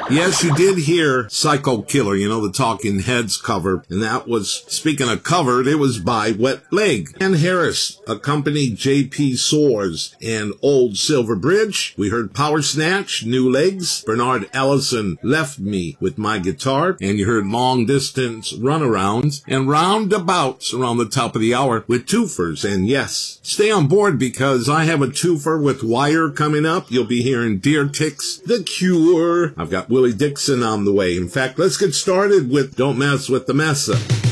Yes, you did hear Psycho Killer, the Talking Heads cover. And that was, speaking of covered, it was by Wet Leg. And Harris accompanied J.P. Soares and Old Silver Bridge. We heard Power Snatch, New Legs. Bernard Allison Left Me with My Guitar. And you heard Long Distance Runarounds and Roundabouts around the top of the hour with twofers. And yes, stay on board because I have a twofer with Wire coming up. You'll be hearing Deer Ticks, The Cure. I've got Willie Dixon on the way. In fact, let's get started with Don't Mess with the Mesa.